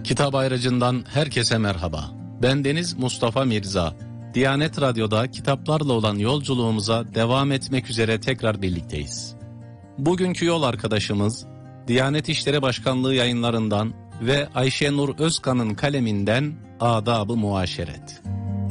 Kitap Ayracı'ndan herkese merhaba. Bendeniz Mustafa Mirza. Diyanet Radyo'da kitaplarla olan yolculuğumuza devam etmek üzere tekrar birlikteyiz. Bugünkü yol arkadaşımız Diyanet İşleri Başkanlığı yayınlarından ve Ayşenur Özkan'ın kaleminden Adab-ı Muaşeret.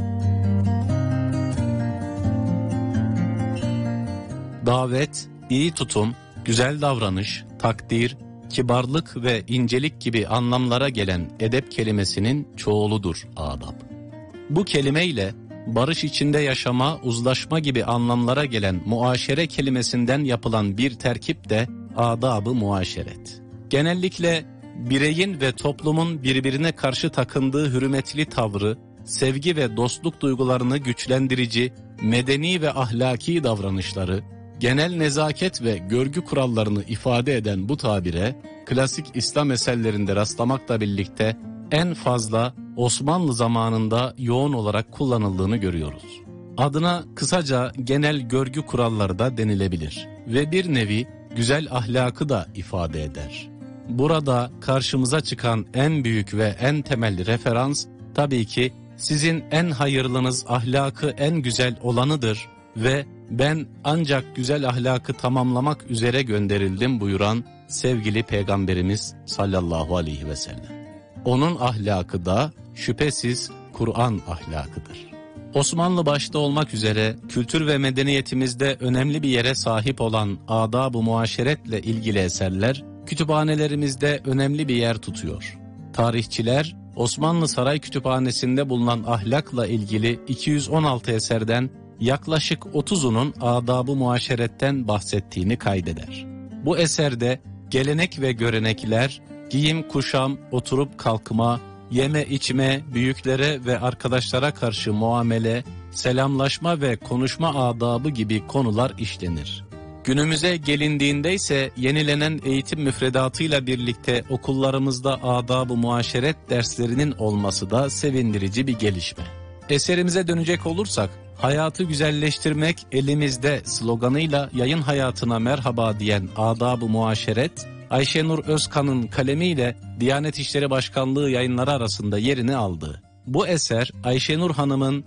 Davet, iyi tutum, güzel davranış, takdir, kibarlık ve incelik gibi anlamlara gelen edep kelimesinin çoğuludur adab. Bu kelimeyle barış içinde yaşama, uzlaşma gibi anlamlara gelen muaşere kelimesinden yapılan bir terkip de adab-ı muaşeret. Genellikle bireyin ve toplumun birbirine karşı takındığı hürmetli tavrı, sevgi ve dostluk duygularını güçlendirici, medeni ve ahlaki davranışları, genel nezaket ve görgü kurallarını ifade eden bu tabire, klasik İslam eserlerinde rastlamakla birlikte en fazla Osmanlı zamanında yoğun olarak kullanıldığını görüyoruz. Adına kısaca genel görgü kuralları da denilebilir ve bir nevi güzel ahlakı da ifade eder. Burada karşımıza çıkan en büyük ve en temel referans tabii ki sizin en hayırlınız ahlakı en güzel olanıdır ve ben ancak güzel ahlakı tamamlamak üzere gönderildim buyuran sevgili Peygamberimiz sallallahu aleyhi ve sellem. Onun ahlakı da şüphesiz Kur'an ahlakıdır. Osmanlı başta olmak üzere kültür ve medeniyetimizde önemli bir yere sahip olan adab-ı muaşeretle ilgili eserler kütüphanelerimizde önemli bir yer tutuyor. Tarihçiler Osmanlı Saray Kütüphanesi'nde bulunan ahlakla ilgili 216 eserden yaklaşık 30'unun adab-ı muaşeretten bahsettiğini kaydeder. Bu eserde gelenek ve görenekler, giyim kuşam, oturup kalkma, yeme içme, büyüklere ve arkadaşlara karşı muamele, selamlaşma ve konuşma adabı gibi konular işlenir. Günümüze gelindiğinde ise yenilenen eğitim müfredatıyla birlikte okullarımızda adab-ı muaşeret derslerinin olması da sevindirici bir gelişme. Eserimize dönecek olursak, hayatı güzelleştirmek elimizde sloganıyla yayın hayatına merhaba diyen adab-ı muaşeret, Ayşenur Özkan'ın kalemiyle Diyanet İşleri Başkanlığı yayınları arasında yerini aldı. Bu eser Ayşenur Hanım'ın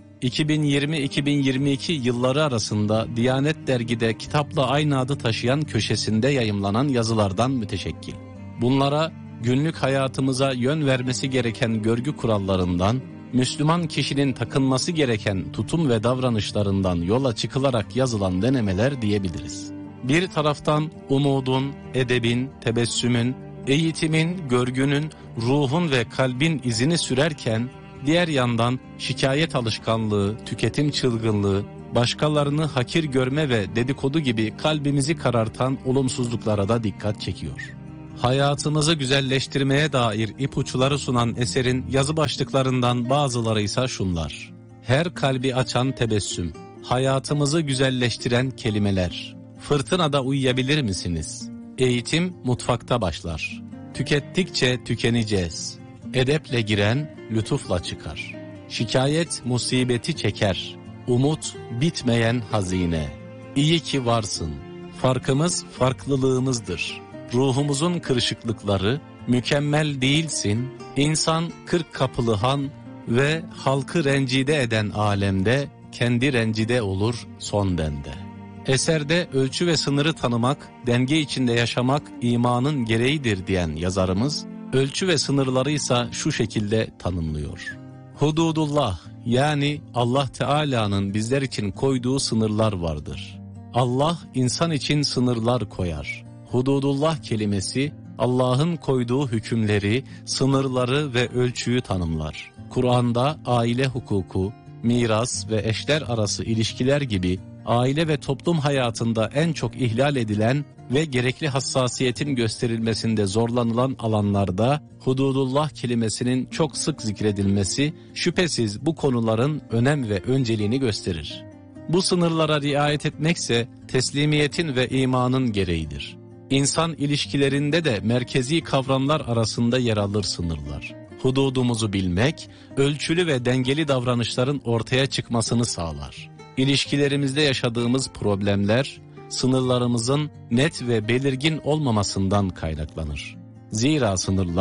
2020-2022 yılları arasında Diyanet Dergi'de kitapla aynı adı taşıyan köşesinde yayımlanan yazılardan müteşekkil. Bunlara günlük hayatımıza yön vermesi gereken görgü kurallarından, Müslüman kişinin takınması gereken tutum ve davranışlarından yola çıkılarak yazılan denemeler diyebiliriz. Bir taraftan umudun, edebin, tebessümün, eğitimin, görgünün, ruhun ve kalbin izini sürerken, diğer yandan şikayet alışkanlığı, tüketim çılgınlığı, başkalarını hakir görme ve dedikodu gibi kalbimizi karartan olumsuzluklara da dikkat çekiyor. Hayatımızı güzelleştirmeye dair ipuçları sunan eserin yazı başlıklarından bazıları ise şunlar: her kalbi açan tebessüm, hayatımızı güzelleştiren kelimeler, fırtınada uyuyabilir misiniz? Eğitim mutfakta başlar, tükettikçe tükeneceğiz, edeple giren lütufla çıkar, şikayet musibeti çeker, umut bitmeyen hazine, iyi ki varsın, farkımız farklılığımızdır. Ruhumuzun kırışıklıkları, mükemmel değilsin, insan 40 kapılı han ve halkı rencide eden alemde kendi rencide olur son dende. Eserde ölçü ve sınırı tanımak, denge içinde yaşamak imanın gereğidir diyen yazarımız, ölçü ve sınırları ise şu şekilde tanımlıyor. Hududullah, yani Allah Teala'nın bizler için koyduğu sınırlar vardır. Allah insan için sınırlar koyar. Hududullah kelimesi Allah'ın koyduğu hükümleri, sınırları ve ölçüyü tanımlar. Kur'an'da aile hukuku, miras ve eşler arası ilişkiler gibi aile ve toplum hayatında en çok ihlal edilen ve gerekli hassasiyetin gösterilmesinde zorlanılan alanlarda hududullah kelimesinin çok sık zikredilmesi şüphesiz bu konuların önem ve önceliğini gösterir. Bu sınırlara riayet etmekse teslimiyetin ve imanın gereğidir. İnsan ilişkilerinde de merkezi kavramlar arasında yer alır sınırlar. Hududumuzu bilmek, ölçülü ve dengeli davranışların ortaya çıkmasını sağlar. İlişkilerimizde yaşadığımız problemler, sınırlarımızın net ve belirgin olmamasından kaynaklanır. Zira sınırlar,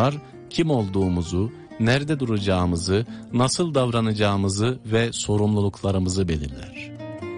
kim olduğumuzu, nerede duracağımızı, nasıl davranacağımızı ve sorumluluklarımızı belirler.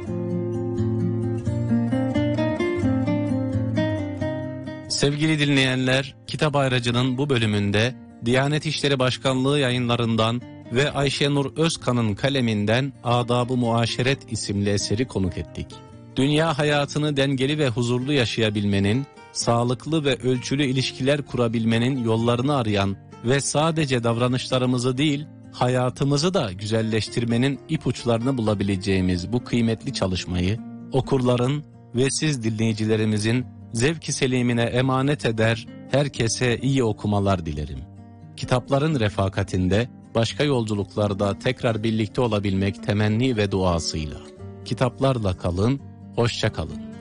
Sevgili dinleyenler, Kitap Ayracı'nın bu bölümünde Diyanet İşleri Başkanlığı yayınlarından ve Ayşenur Özkan'ın kaleminden Adab-ı Muaşeret isimli eseri konuk ettik. Dünya hayatını dengeli ve huzurlu yaşayabilmenin, sağlıklı ve ölçülü ilişkiler kurabilmenin yollarını arayan ve sadece davranışlarımızı değil, hayatımızı da güzelleştirmenin ipuçlarını bulabileceğimiz bu kıymetli çalışmayı okurların ve siz dinleyicilerimizin zevk-i selimine emanet eder, herkese iyi okumalar dilerim. Kitapların refakatinde başka yolculuklarda tekrar birlikte olabilmek temenni ve duasıyla. Kitaplarla kalın, hoşça kalın.